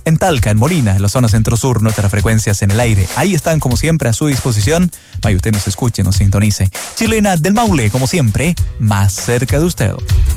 en Talca, en Molina, en la zona centro-sur, nuestras frecuencias en el aire. Ahí están, como siempre, a su disposición. Para que usted nos escuche, nos sintonice. Chilena del Maule, como siempre, más cerca de usted.